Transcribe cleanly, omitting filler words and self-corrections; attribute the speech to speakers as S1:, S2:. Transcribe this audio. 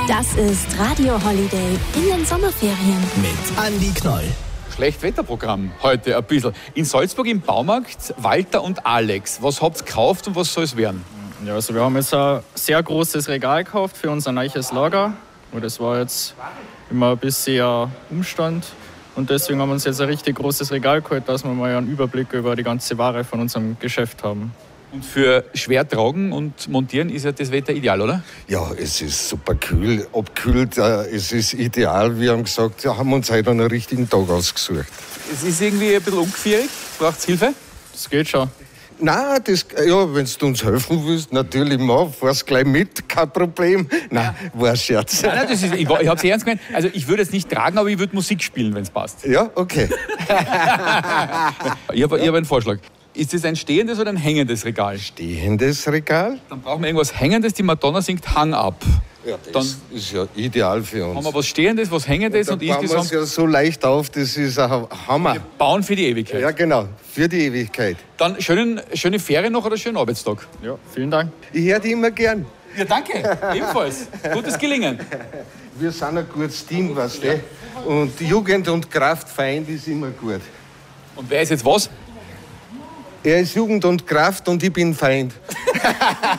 S1: Das ist Radio Holiday in den Sommerferien.
S2: Mit Andi Knoll.
S3: Schlechtwetterprogramm heute ein bisschen. In Salzburg im Baumarkt Walter und Alex. Was habt ihr gekauft und was soll es werden?
S4: Ja, also wir haben jetzt ein sehr großes Regal gekauft für unser neues Lager. Und das war jetzt immer ein bisschen Umstand. Und deswegen haben wir uns jetzt ein richtig großes Regal geholt, dass wir mal einen Überblick über die ganze Ware von unserem Geschäft haben.
S3: Und für schwer tragen und montieren ist ja das Wetter ideal, oder?
S5: Ja, es ist super kühl, abkühlt, es ist ideal. Wir haben gesagt, wir haben uns heute einen richtigen Tag ausgesucht.
S3: Es ist irgendwie ein bisschen ungefährlich. Braucht es Hilfe?
S4: Das geht schon.
S5: Nein, wenn du uns helfen willst, natürlich mach, fahr's gleich mit, kein Problem. Nein, war ein Scherz.
S3: Nein, ich habe es ernst gemeint. Also ich würde es nicht tragen, aber ich würde Musik spielen, wenn es passt.
S5: Ja, okay.
S3: Ich hab einen Vorschlag. Ist das ein stehendes oder ein hängendes Regal?
S5: Stehendes Regal?
S3: Dann brauchen wir irgendwas Hängendes. Die Madonna singt Hang Up.
S5: Ja, das ist ja ideal für uns.
S3: Haben wir was Stehendes, was Hängendes und
S5: bauen wir
S3: insgesamt
S5: es ja so leicht auf, das ist ein Hammer.
S3: wir bauen für die Ewigkeit.
S5: Ja, genau, für die Ewigkeit.
S3: Dann schöne Ferien noch oder schönen Arbeitstag?
S4: Ja, vielen Dank.
S5: Ich höre die immer gern.
S3: Ja, danke. Ebenfalls. Gutes Gelingen.
S5: Wir sind ein gutes Team, weißt du. Und Jugend und Kraft Feind ist immer gut.
S3: Und wer ist jetzt was?
S5: Er ist Jugend und Kraft und ich bin Feind.